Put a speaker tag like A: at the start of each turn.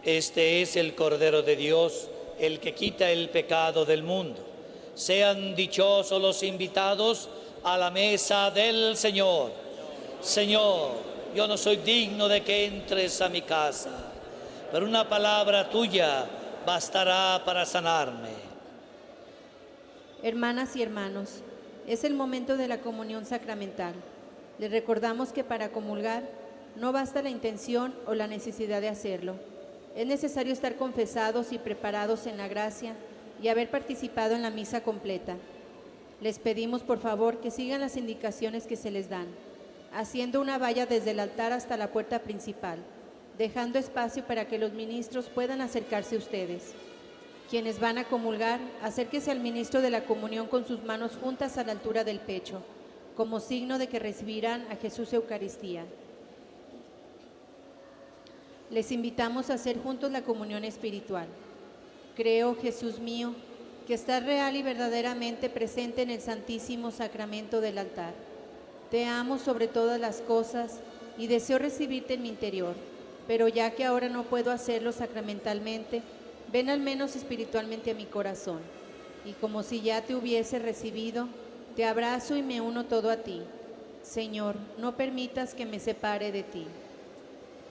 A: Este es el Cordero de Dios, el que quita el pecado del mundo. Sean dichosos los invitados a la mesa del Señor. Señor, yo no soy digno de que entres a mi casa, pero una palabra tuya bastará para sanarme.
B: Hermanas y hermanos, es el momento de la comunión sacramental. Les recordamos que para comulgar no basta la intención o la necesidad de hacerlo. Es necesario estar confesados y preparados en la gracia y haber participado en la misa completa. Les pedimos por favor que sigan las indicaciones que se les dan, haciendo una valla desde el altar hasta la puerta principal, dejando espacio para que los ministros puedan acercarse a ustedes. Quienes van a comulgar, acérquese al ministro de la comunión con sus manos juntas a la altura del pecho, como signo de que recibirán a Jesús Eucaristía. Les invitamos a hacer juntos la comunión espiritual. Creo, Jesús mío, que estás real y verdaderamente presente en el Santísimo Sacramento del altar. Te amo sobre todas las cosas y deseo recibirte en mi interior, pero ya que ahora no puedo hacerlo sacramentalmente, ven al menos espiritualmente a mi corazón, y como si ya te hubiese recibido, te abrazo y me uno todo a ti. Señor, no permitas que me separe de ti.